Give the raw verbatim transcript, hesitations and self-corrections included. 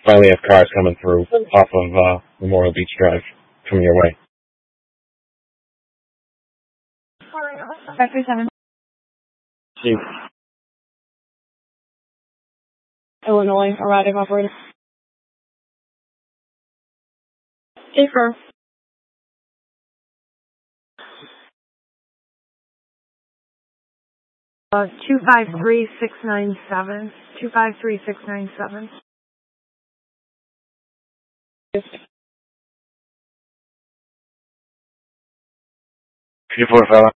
finally have cars coming through off of uh, Memorial Beach Drive coming your way. five three seven. Chief. Illinois, erratic operator. Safer. Uh, two five three six nine seven. two five three six nine seven. Two four fella.